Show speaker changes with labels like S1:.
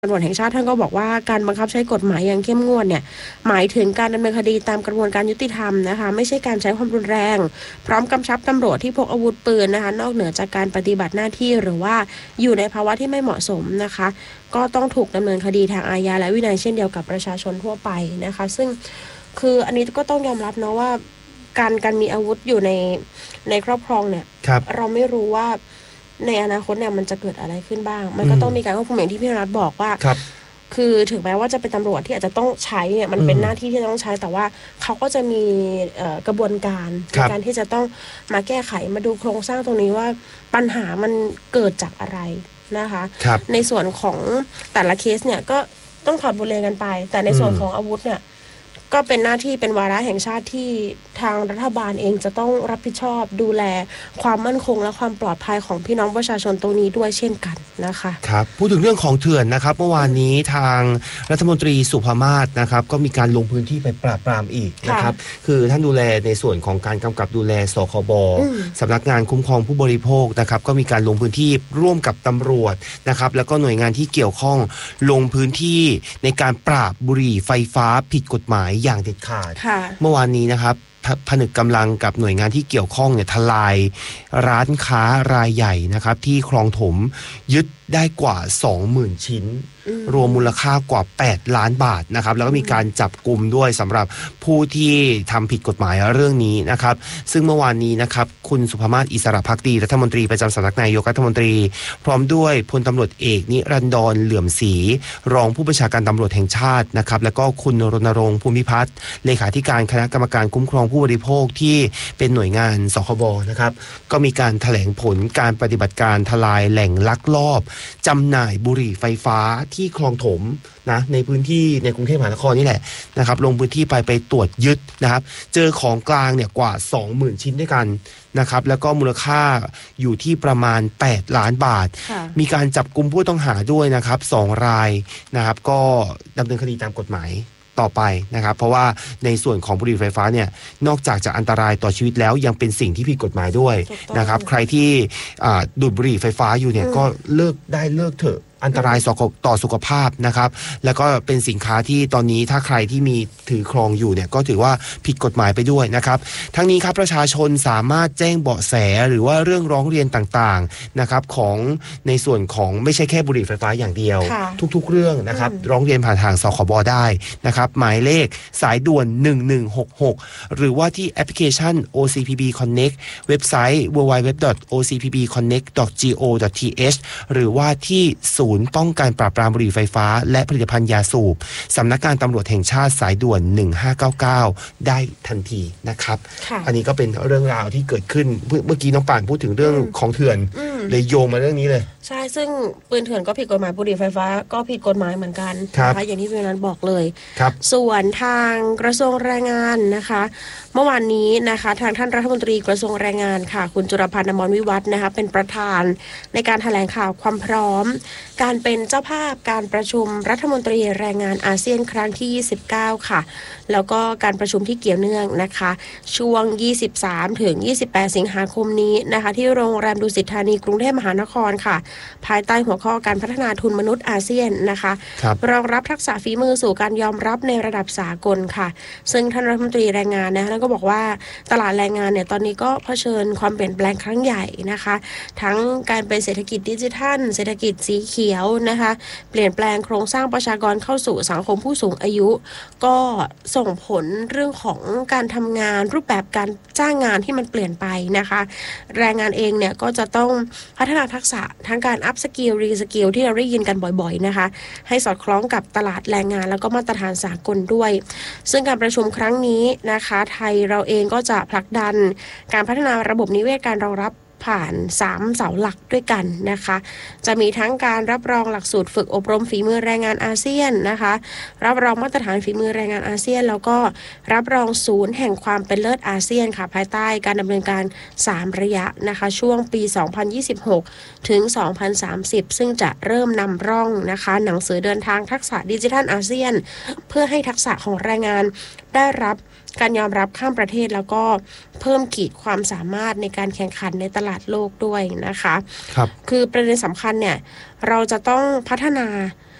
S1: ตำรวจแห่งชาติท่านก็บอกว่าการบังคับใช้กฎหมายอย่างเข้มงวดเนี่ยหมายถึงการดำเนินคดีตามกระบวนการยุติธรรมนะคะไม่ใช่การใช้ความรุนแรงพร้อมกำชับตำรวจที่พกอาวุธปืนนะคะนอกเหนือจากการปฏิบัติหน้าที่หรือว่าอยู่ในภาวะที่ไม่เหมาะสมนะคะก็ต้องถูกดำเนินคดีทางอาญาและวินัยเช่นเดียวกับประชาชนทั่วไปนะคะซึ่งคืออันนี้ก็ต้องยอมรับเนาะว่าการมีอาวุธอยู่ในครอบครองเนี่ยเราไม่รู้ว่าในอนาคตเนี่ยมันจะเกิดอะไรขึ้นบ้างมันก็ต้องมีการควบคุมอย่างที่พี่รัฐบอกว่าคือถึงแม้ว่าจะเป็นตำรวจที่อาจจะต้องใช้เนี่ยมันเป็นหน้าที่ที่ต้องใช้แต่ว่าเขาก็จะมีกระบวนการในการที่จะต้องมาแก้ไขมาดูโครงสร้างตรงนี้ว่าปัญหามันเกิดจากอะไรนะคะในส่วนของแต่ละเคสเนี่ยก็ต้องถอดบทเรียนกันไปแต่ในส่วนของอาวุธเนี่ยก็เป็นหน้าที่เป็นวาระแห่งชาติที่ทางรัฐบาลเองจะต้องรับผิดชอบดูแลความมั่นคงและความปลอดภัยของพี่น้องประชาชนตรงนี้ด้วยเช่นกันนะคะ
S2: ครับพูดถึงเรื่องของเถื่อนนะครับเมื่อวานนี้ทางรัฐมนตรีสุภมาศนะครับก็มีการลงพื้นที่ไปปราบปรามอีกนะครับคือท่านดูแลในส่วนของการกำกับดูแลสคบสำนักงานคุ้มครองผู้บริโภคนะครับก็มีการลงพื้นที่ร่วมกับตำรวจนะครับแล้วก็หน่วยงานที่เกี่ยวข้องลงพื้นที่ในการปราบบุหรี่ไฟฟ้าผิดกฎหมายอย่างเด็ดขาดเมื่อวานนี้นะครับผนึกกำลังกับหน่วยงานที่เกี่ยวข้องเนี่ยทลายร้านค้ารายใหญ่นะครับที่คลองถมยึดได้กว่า 20,000 ชิ้นรวมมูลค่ากว่า8ล้านบาทนะครับแล้วก็มีการจับกุมด้วยสำหรับผู้ที่ทำผิดกฎหมายเรื่องนี้นะครับซึ่งเมื่อวานนี้นะครับคุณสุภมาศอิสระภักดีรัฐมนตรีประจำสำนักนายกรัฐมนตรีพร้อมด้วยพลตำรวจเอกนิรันดรเหลื่อมศรีรองผู้บัญชาการตำรวจแห่งชาตินะครับแล้วก็คุณรณรงค์ภูมิพัฒน์เลขาธิการคณะกรรมการคุ้มครองผู้บริโภคที่เป็นหน่วยงานสคบนะครับก็มีการแถลงผลการปฏิบัติการทลายแหล่งลักลอบจำหน่ายบุหรี่ไฟฟ้าที่คลองถมนะในพื้นที่ในกรุงเทพมหานครนี่แหละนะครับลงพื้นที่ไปตรวจยึดนะครับเจอของกลางเนี่ยกว่า 20,000 ชิ้นด้วยกันนะครับแล้วก็มูลค่าอยู่ที่ประมาณ8ล้านบาทมีการจับกุมผู้ต้องหาด้วยนะครับ2รายนะครับก็ดำเนินคดีตามกฎหมายต่อไปนะครับเพราะว่าในส่วนของบุหรี่ไฟฟ้าเนี่ยนอกจากจะอันตรายต่อชีวิตแล้วยังเป็นสิ่งที่ผิดกฎหมายด้วยนะครับใครที่ดูดบุหรี่ไฟฟ้าอยู่เนี่ยก็เลิกได้เลิกเถอะอันตรายต่อสุขภาพนะครับแล้วก็เป็นสินค้าที่ตอนนี้ถ้าใครที่มีถือครองอยู่เนี่ยก็ถือว่าผิดกฎหมายไปด้วยนะครับทั้งนี้ครับประชาชนสามารถแจ้งเบาะแสหรือว่าเรื่องร้องเรียนต่างๆนะครับของในส่วนของไม่ใช่แค่บุหรี่ไฟฟ้าอย่างเดียวทุกๆเรื่องนะครับร้องเรียนผ่านทางสคบได้นะครับหมายเลขสายด่วน1166หรือว่าที่แอปพลิเคชัน OCPB Connect เว็บไซต์ www.ocpbconnect.go.th หรือว่าที่ศูนย์ป้องกันปราบปรามบุหรี่ไฟฟ้าและผลิตภัณฑ์ยาสูบสำนักงานตำรวจแห่งชาติสายด่วน1599ได้ทันทีนะครับอันนี้ก็เป็นเรื่องราวที่เกิดขึ้นเมื่อกี้น้องป่านพูดถึงเรื่องของเถื่อนเลยโยงมาเรื่องนี้เลย
S1: ใช่ซึ่งปืนเถื่อนก็ผิดกฎหมายบุหรี่ไฟฟ้าก็ผิดกฎหมายเหมือนกันนะคะอย่างที่พี่นันบอกเลยส่วนทางกระทรวงแรงงานนะคะเมื่อวานนี้นะคะทางท่านรัฐมนตรีกระทรวงแรงงานค่ะคุณจุรพันธ์ อมรวิวัฒน์นะคะเป็นประธานในการแถลงข่าวความพร้อมการเป็นเจ้าภาพการประชุมรัฐมนตรีแรงงานอาเซียนครั้งที่29ค่ะแล้วก็การประชุมที่เกี่ยวเนื่องนะคะช่วง23ถึง28สิงหาคมนี้นะคะที่โรงแรมดุสิตธานีกรุงเทพมหานครค่ะภายใต้หัวข้อการพัฒนาทุนมนุษย์อาเซียนนะคะรองรับทักษะฝีมือสู่การยอมรับในระดับสากลค่ะซึ่งท่านรัฐมนตรีแรงงานนะคะก็บอกว่าตลาดแรงงานเนี่ยตอนนี้ก็เผชิญความเปลี่ยนแปลงครั้งใหญ่นะคะทั้งการเป็นเศรษฐกิจดิจิทัลเศรษฐกิจสีเขียวนะคะเปลี่ยนแปลงโครงสร้างประชากรเข้าสู่สังคมผู้สูงอายุก็ส่งผลเรื่องของการทำงานรูปแบบการจ้างงานที่มันเปลี่ยนไปนะคะแรงงานเองเนี่ยก็จะต้องพัฒนาทักษะทั้งการอัพสกิลรีสกิลที่เราได้ยินกันบ่อยๆนะคะให้สอดคล้องกับตลาดแรงงานแล้วก็มาตรฐานสากลด้วยซึ่งการประชุมครั้งนี้นะคะไทยเราเองก็จะผลักดันการพัฒนาระบบนิเวศการรองรับผ่าน3เสาหลักด้วยกันนะคะจะมีทั้งการรับรองหลักสูตรฝึกอบรมฝีมือแรงงานอาเซียนนะคะรับรองมาตรฐานฝีมือแรงงานอาเซียนแล้วก็รับรองศูนย์แห่งความเป็นเลิศอาเซียนค่ะภายใต้การดำเนินการ3ระยะนะคะช่วงปี2026ถึง2030ซึ่งจะเริ่มนำร่องนะคะหนังสือเดินทางทักษะดิจิทัลอาเซียนเพื่อให้ทักษะของแรงงานได้รับการยอมรับข้ามประเทศแล้วก็เพิ่มขีดความสามารถในการแข่งขันในตลาดโลกด้วยนะคะคือประเด็นสำคัญเนี่ยเราจะต้องพัฒนา